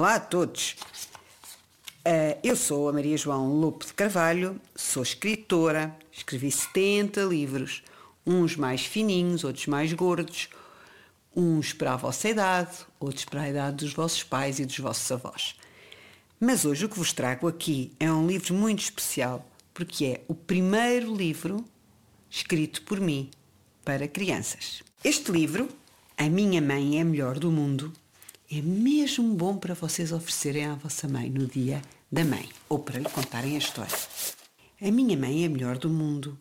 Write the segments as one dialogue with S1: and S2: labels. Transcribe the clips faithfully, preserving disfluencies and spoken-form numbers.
S1: Olá a todos. Uh, eu sou a Maria João Lopo de Carvalho, sou escritora, escrevi setenta livros, uns mais fininhos, outros mais gordos, uns para a vossa idade, outros para a idade dos vossos pais e dos vossos avós. Mas hoje o que vos trago aqui é um livro muito especial, porque é o primeiro livro escrito por mim para crianças. Este livro, A Minha Mãe é a Melhor do Mundo, é mesmo bom para vocês oferecerem à vossa mãe no dia da mãe, ou para lhe contarem a história. A Minha Mãe é a Melhor do Mundo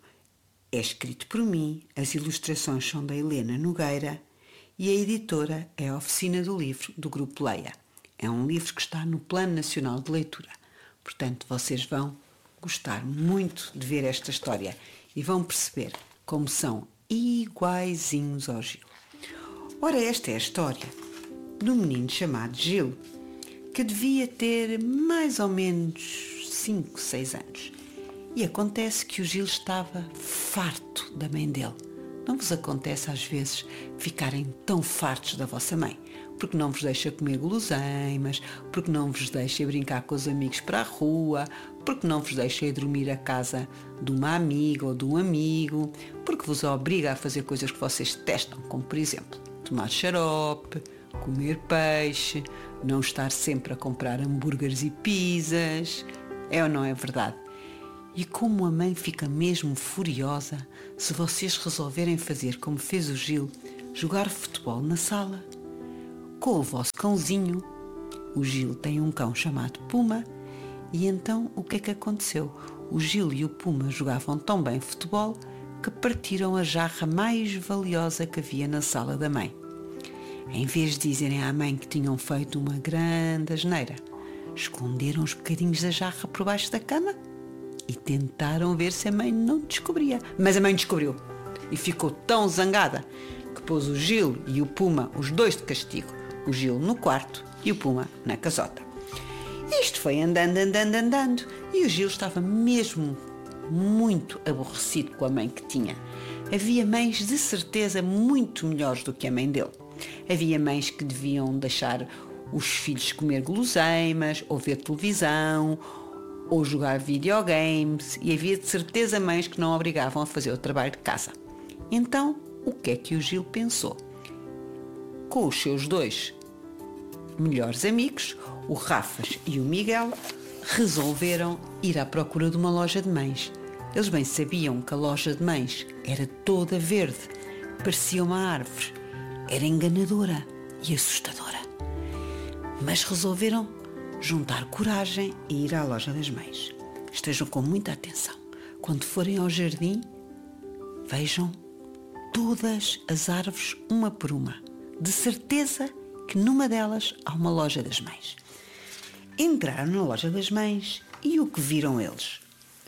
S1: é escrito por mim, as ilustrações são da Helena Nogueira e a editora é a Oficina do Livro, do Grupo Leia. É um livro que está no Plano Nacional de Leitura. Portanto, vocês vão gostar muito de ver esta história e vão perceber como são iguaizinhos ao Gil. Ora, esta é a história de um menino chamado Gil, que devia ter mais ou menos cinco, seis anos. E acontece que o Gil estava farto da mãe dele. Não vos acontece às vezes ficarem tão fartos da vossa mãe? Porque não vos deixa comer guloseimas, porque não vos deixa ir brincar com os amigos para a rua, porque não vos deixa ir dormir à casa de uma amiga ou de um amigo, porque vos obriga a fazer coisas que vocês detestam, como por exemplo, tomar xarope, comer peixe, não estar sempre a comprar hambúrgueres e pizzas. É ou não é verdade? E como a mãe fica mesmo furiosa se vocês resolverem fazer como fez o Gil, jogar futebol na sala com o vosso cãozinho. O Gil tem um cão chamado Puma e então o que é que aconteceu? O Gil e o Puma jogavam tão bem futebol que partiram a jarra mais valiosa que havia na sala da mãe. Em vez de dizerem à mãe que tinham feito uma grande asneira, esconderam os bocadinhos da jarra por baixo da cama e tentaram ver se a mãe não descobria. Mas a mãe descobriu e ficou tão zangada que pôs o Gil e o Puma, os dois de castigo, o Gil no quarto e o Puma na casota. Isto foi andando, andando, andando e o Gil estava mesmo muito aborrecido com a mãe que tinha. Havia mães de certeza muito melhores do que a mãe dele. Havia mães que deviam deixar os filhos comer guloseimas, ou ver televisão, ou jogar videogames, e havia de certeza mães que não obrigavam a fazer o trabalho de casa. Então, o que é que o Gil pensou? Com os seus dois melhores amigos, o Rafas e o Miguel, resolveram ir à procura de uma loja de mães. Eles bem sabiam que a loja de mães era toda verde, parecia uma árvore, era enganadora e assustadora. Mas resolveram juntar coragem e ir à loja das mães. Estejam com muita atenção. Quando forem ao jardim, vejam todas as árvores uma por uma. De certeza que numa delas há uma loja das mães. Entraram na loja das mães e o que viram eles?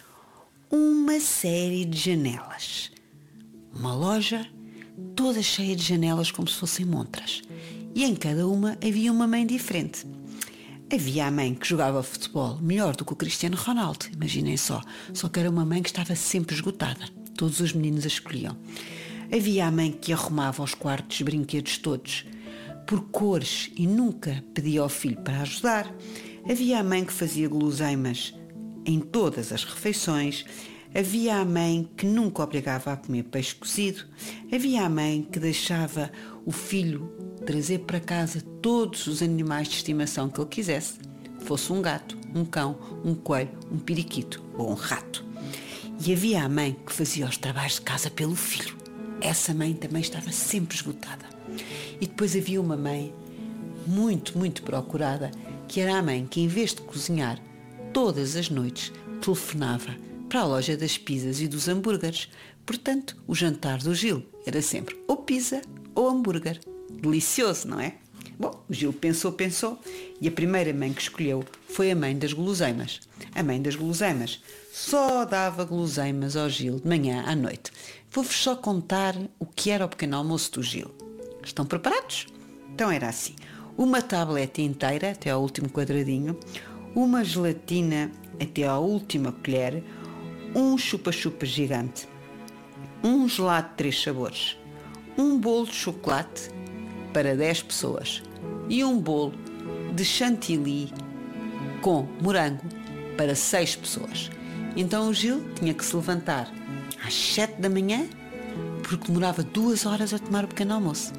S1: Uma série de janelas. Uma loja toda cheia de janelas como se fossem montras. E em cada uma havia uma mãe diferente. Havia a mãe que jogava futebol melhor do que o Cristiano Ronaldo, imaginem só. Só que era uma mãe que estava sempre esgotada. Todos os meninos a escolhiam. Havia a mãe que arrumava os quartos de brinquedos todos por cores e nunca pedia ao filho para ajudar. Havia a mãe que fazia guloseimas em todas as refeições. Havia a mãe que nunca obrigava a comer peixe cozido. Havia a mãe que deixava o filho trazer para casa todos os animais de estimação que ele quisesse, fosse um gato, um cão, um coelho, um periquito ou um rato. E havia a mãe que fazia os trabalhos de casa pelo filho. Essa mãe também estava sempre esgotada. E depois havia uma mãe muito, muito procurada, que era a mãe que, em vez de cozinhar todas as noites, telefonava para a loja das pizzas e dos hambúrgueres. Portanto, o jantar do Gil era sempre ou pizza ou hambúrguer. Delicioso, não é? Bom, o Gil pensou, pensou e a primeira mãe que escolheu foi a mãe das guloseimas. A mãe das guloseimas só dava guloseimas ao Gil de manhã à noite. Vou-vos só contar o que era o pequeno almoço do Gil. Estão preparados? Então era assim: uma tableta inteira até ao último quadradinho, uma gelatina até à última colher, um chupa-chupa gigante, um gelado de três sabores, um bolo de chocolate para dez pessoas e um bolo de chantilly com morango para seis pessoas. Então o Gil tinha que se levantar às sete da manhã porque demorava duas horas a tomar o pequeno almoço.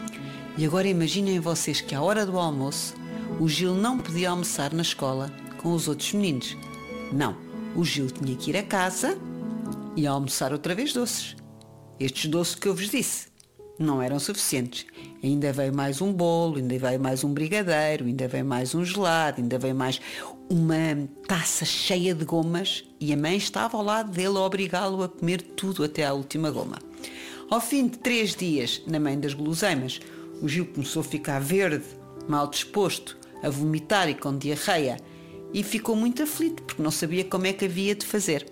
S1: E agora imaginem vocês que à hora do almoço o Gil não podia almoçar na escola com os outros meninos. Não, o Gil tinha que ir a casa e almoçar outra vez doces. Estes doces que eu vos disse não eram suficientes. Ainda veio mais um bolo, ainda veio mais um brigadeiro, ainda veio mais um gelado, ainda veio mais uma taça cheia de gomas e a mãe estava ao lado dele a obrigá-lo a comer tudo até à última goma. Ao fim de três dias, na mãe das guloseimas, o Gil começou a ficar verde, mal disposto, a vomitar e com diarreia e ficou muito aflito porque não sabia como é que havia de fazer.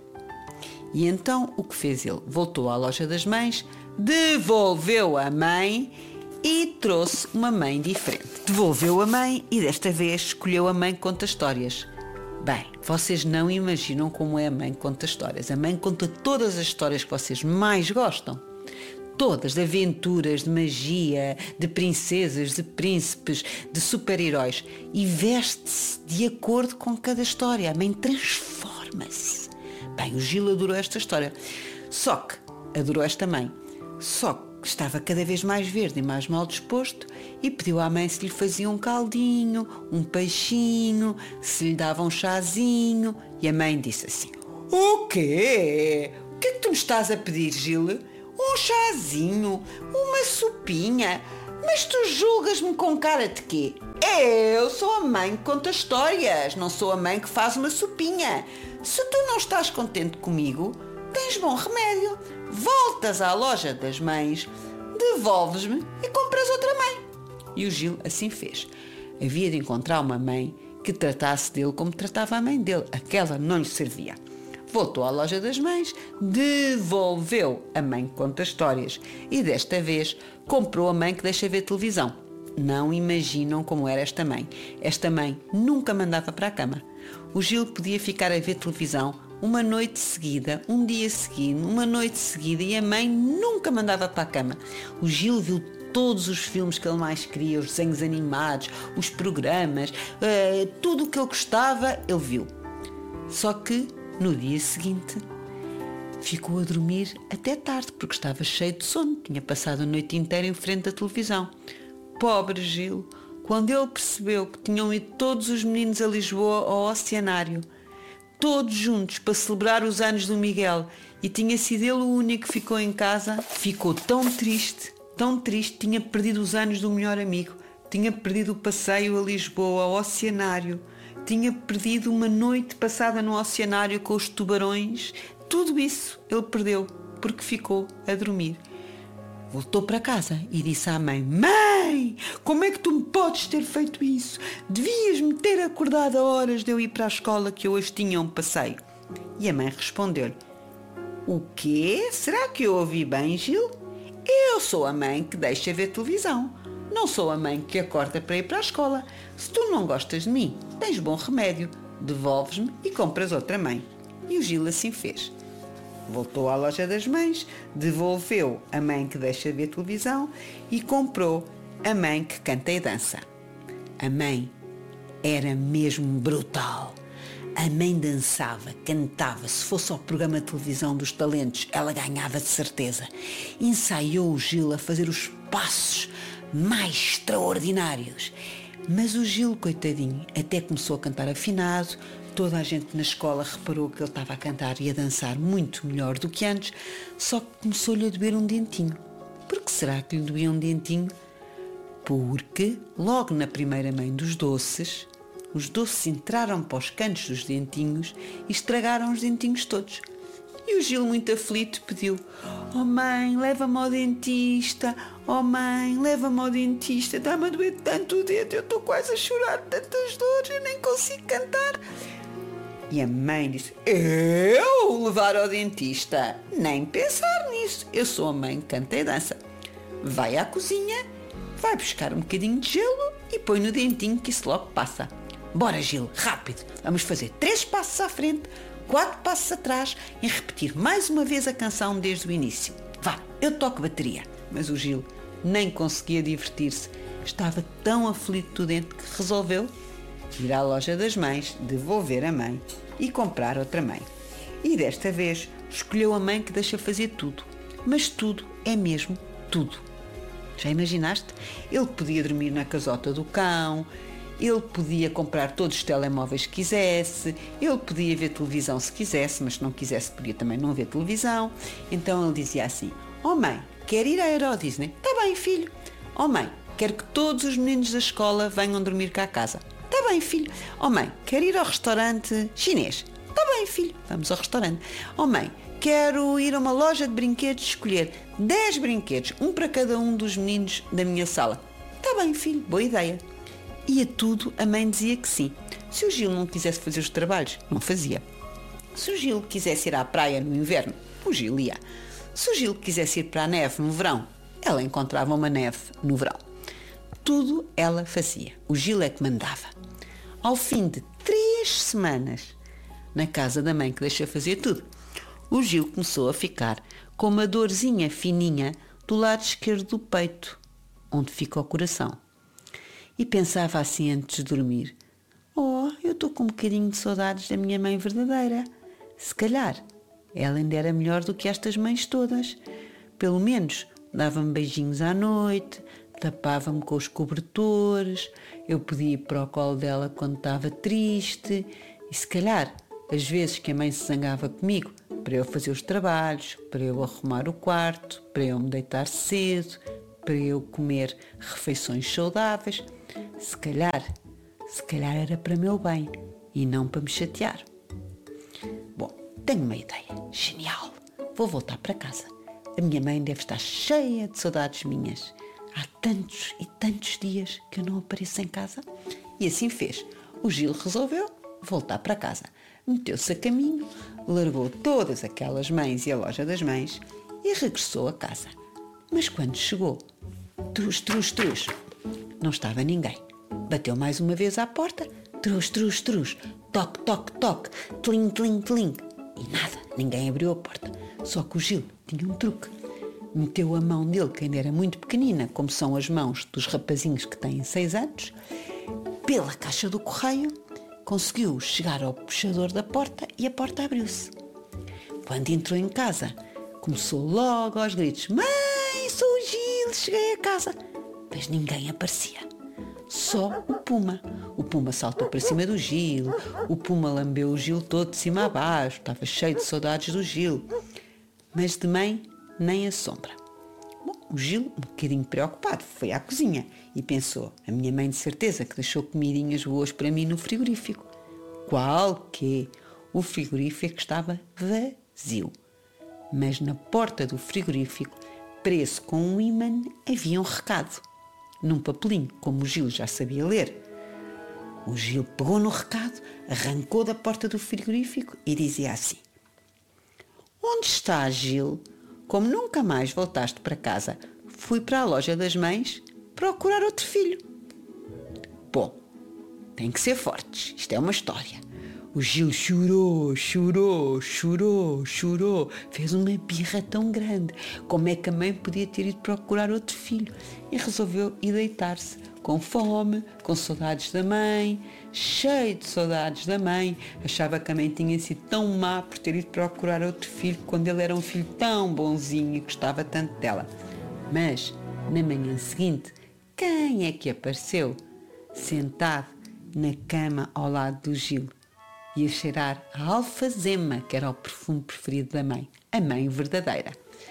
S1: E então o que fez ele? Voltou à loja das mães, devolveu a mãe e trouxe uma mãe diferente. Devolveu a mãe e desta vez escolheu a mãe que conta histórias. Bem, vocês não imaginam como é a mãe que conta histórias. A mãe conta todas as histórias que vocês mais gostam. Todas, de aventuras, de magia, de princesas, de príncipes, de super-heróis. E veste-se de acordo com cada história. A mãe transforma-se. Bem, o Gil adorou esta história. Só que adorou esta mãe. Só que estava cada vez mais verde e mais mal disposto e pediu à mãe se lhe fazia um caldinho, um peixinho, se lhe dava um chazinho. E a mãe disse assim: O quê? O que é que tu me estás a pedir, Gil? Um chazinho? Uma sopinha? Mas tu julgas-me com cara de quê? Eu sou a mãe que conta histórias, não sou a mãe que faz uma sopinha. Se tu não estás contente comigo, tens bom remédio. Voltas à loja das mães, devolves-me e compras outra mãe. E o Gil assim fez. Havia de encontrar uma mãe que tratasse dele como tratava a mãe dele. Aquela não lhe servia. Voltou à loja das mães, devolveu a mãe que conta histórias e desta vez comprou a mãe que deixa ver televisão. Não imaginam como era esta mãe. Esta mãe nunca mandava para a cama. O Gil podia ficar a ver televisão uma noite seguida, um dia seguido, uma noite seguida e a mãe nunca mandava para a cama. O Gil viu todos os filmes que ele mais queria, os desenhos animados, os programas, uh, tudo o que ele gostava, ele viu. Só que no dia seguinte ficou a dormir até tarde porque estava cheio de sono, tinha passado a noite inteira em frente à televisão. Pobre Gil, quando ele percebeu que tinham ido todos os meninos a Lisboa ao Oceanário, todos juntos para celebrar os anos do Miguel, e tinha sido ele o único que ficou em casa, ficou tão triste, tão triste, tinha perdido os anos do melhor amigo, tinha perdido o passeio a Lisboa, ao Oceanário, tinha perdido uma noite passada no Oceanário com os tubarões, tudo isso ele perdeu porque ficou a dormir. Voltou para casa e disse à mãe: Mãe, como é que tu me podes ter feito isso? Devias-me ter acordado a horas de eu ir para a escola que eu hoje tinha um passeio. E a mãe respondeu-lhe: O quê? Será que eu ouvi bem, Gil? Eu sou a mãe que deixa ver televisão. Não sou a mãe que acorda para ir para a escola. Se tu não gostas de mim, tens bom remédio. Devolves-me e compras outra mãe. E o Gil assim fez. Voltou à loja das mães, devolveu a mãe que deixa ver televisão e comprou a mãe que canta e dança. A mãe era mesmo brutal. A mãe dançava, cantava. Se fosse ao programa de televisão dos talentos, ela ganhava de certeza. Ensaiou o Gil a fazer os passos mais extraordinários. Mas o Gil, coitadinho, até começou a cantar afinado. Toda a gente na escola reparou que ele estava a cantar e a dançar muito melhor do que antes, só que começou-lhe a doer um dentinho. Por que será que lhe doía um dentinho? Porque, logo na primeira mãe dos doces, os doces entraram para os cantos dos dentinhos e estragaram os dentinhos todos. E o Gil, muito aflito, pediu: Oh mãe, leva-me ao dentista. Oh mãe, leva-me ao dentista. Dá-me a doer tanto o dedo, eu estou quase a chorar de tantas dores, eu nem consigo cantar. E a mãe disse: Eu levar ao dentista? Nem pensar nisso. Eu sou a mãe que canta e dança. Vai à cozinha, vai buscar um bocadinho de gelo e põe no dentinho que isso logo passa. Bora, Gil, rápido. Vamos fazer três passos à frente, quatro passos atrás e repetir mais uma vez a canção desde o início. Vá, eu toco bateria. Mas o Gil nem conseguia divertir-se. estava tão aflito por dentro que resolveu ir à loja das mães, devolver a mãe e comprar outra mãe. E desta vez escolheu a mãe que deixa fazer tudo. Mas tudo é mesmo tudo. Já imaginaste? Ele podia dormir na casota do cão, ele podia comprar todos os telemóveis que quisesse, ele podia ver televisão se quisesse, mas se não quisesse podia também não ver televisão. Então ele dizia assim: "Oh mãe, quer ir à Euro Disney?" "Tá bem, filho." "Oh mãe, quero que todos os meninos da escola venham dormir cá a casa." "Tá bem, filho." "Oh mãe, quer ir ao restaurante chinês?" "Tá bem, filho, vamos ao restaurante." "Oh mãe, quero ir a uma loja de brinquedos e escolher dez brinquedos, um para cada um dos meninos da minha sala." "Tá bem, filho, boa ideia." E a tudo a mãe dizia que sim. Se o Gil não quisesse fazer os trabalhos, não fazia. Se o Gil quisesse ir à praia no inverno, o Gil ia. Se o Gil quisesse ir para a neve no verão, ela encontrava uma neve no verão. Tudo ela fazia. O Gil é que mandava. Ao fim de três semanas, na casa da mãe que deixa fazer tudo, o Gil começou a ficar com uma dorzinha fininha do lado esquerdo do peito, onde fica o coração. E pensava assim antes de dormir: "Oh, eu estou com um bocadinho de saudades da minha mãe verdadeira. Se calhar ela ainda era melhor do que estas mães todas. Pelo menos dava-me beijinhos à noite, tapava-me com os cobertores, eu podia ir para o colo dela quando estava triste. E se calhar, as vezes que a mãe se zangava comigo, para eu fazer os trabalhos, para eu arrumar o quarto, para eu me deitar cedo, para eu comer refeições saudáveis, se calhar, se calhar era para meu bem e não para me chatear. Bom, tenho uma ideia genial. Vou voltar para casa. A minha mãe deve estar cheia de saudades minhas. Há tantos e tantos dias que eu não apareço em casa." E assim fez. O Gil resolveu voltar para casa. Meteu-se a caminho, largou todas aquelas mães e a loja das mães e regressou a casa. Mas quando chegou, trus, trus, trus, não estava ninguém. Bateu mais uma vez à porta, trus, trus, trus, toque, toque, toque, tling, tling, tling. E nada, ninguém abriu a porta. Só que o Gil tinha um truque. Meteu a mão dele, que ainda era muito pequenina, como são as mãos dos rapazinhos que têm seis anos, pela caixa do correio, conseguiu chegar ao puxador da porta e a porta abriu-se. Quando entrou em casa, começou logo aos gritos: "Mãe, sou o Gil, cheguei a casa." Mas ninguém aparecia. Só o Puma. O Puma saltou para cima do Gil, o Puma lambeu o Gil todo de cima a baixo, estava cheio de saudades do Gil. Mas de mãe, nem a sombra. Bom, o Gil, um bocadinho preocupado, foi à cozinha e pensou: a minha mãe de certeza que deixou comidinhas boas para mim no frigorífico. Qual que? O frigorífico estava vazio. Mas na porta do frigorífico, preso com um ímã, havia um recado. Num papelinho, como o Gil já sabia ler. O Gil pegou no recado, arrancou da porta do frigorífico e dizia assim: "Onde estás, Gil? Como nunca mais voltaste para casa, fui para a loja das mães procurar outro filho." Bom, tem que ser fortes, isto é uma história. O Gil chorou, chorou, chorou, chorou, fez uma birra tão grande. Como é que a mãe podia ter ido procurar outro filho? E resolveu ir deitar-se, com fome, com saudades da mãe, cheio de saudades da mãe. Achava que a mãe tinha sido tão má por ter ido procurar outro filho, quando ele era um filho tão bonzinho e gostava tanto dela. Mas, na manhã seguinte, quem é que apareceu? Sentado na cama ao lado do Gil. E a cheirar a alfazema, que era o perfume preferido da mãe, a mãe verdadeira.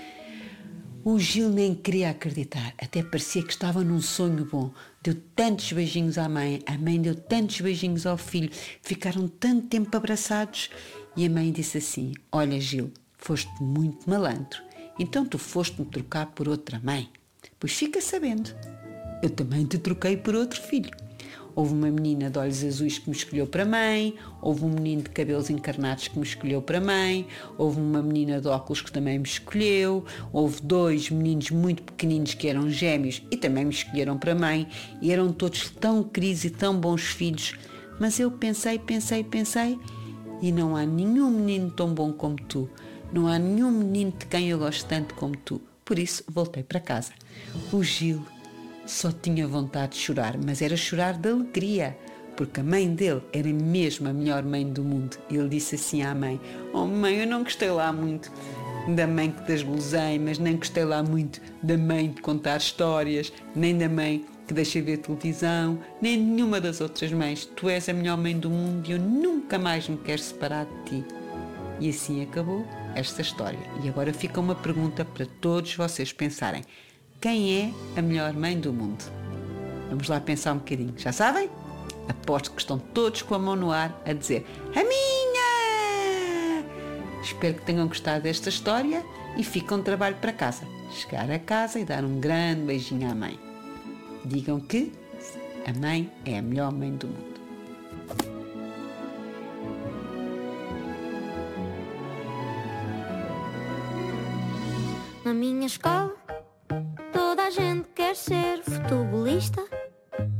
S1: O Gil nem queria acreditar, até parecia que estava num sonho bom. Deu tantos beijinhos à mãe, a mãe deu tantos beijinhos ao filho, ficaram tanto tempo abraçados. E a mãe disse assim: "Olha, Gil, foste muito malandro, então tu foste-me trocar por outra mãe. Pois fica sabendo, eu também te troquei por outro filho. Houve uma menina de olhos azuis que me escolheu para mãe, houve um menino de cabelos encarnados que me escolheu para mãe, houve uma menina de óculos que também me escolheu, houve dois meninos muito pequeninos que eram gêmeos e também me escolheram para mãe, e eram todos tão queridos e tão bons filhos, mas eu pensei, pensei, pensei, e não há nenhum menino tão bom como tu, não há nenhum menino de quem eu gosto tanto como tu, por isso voltei para casa." O Gil só tinha vontade de chorar, mas era chorar de alegria, porque a mãe dele era mesmo a melhor mãe do mundo. Ele disse assim à mãe: oh mãe, eu não gostei lá muito da mãe das guloseimas, nem gostei lá muito da mãe de contar histórias, nem da mãe que deixa ver televisão, nem nenhuma das outras mães. Tu és a melhor mãe do mundo e eu nunca mais me quero separar de ti. E assim acabou esta história. E agora fica uma pergunta para todos vocês pensarem: quem é a melhor mãe do mundo? Vamos lá pensar um bocadinho. Já sabem? Aposto que estão todos com a mão no ar a dizer: a minha! Espero que tenham gostado desta história e fiquem um trabalho para casa. Chegar a casa e dar um grande beijinho à mãe. Digam que a mãe é a melhor mãe do mundo.
S2: Na minha escola, toda a gente quer ser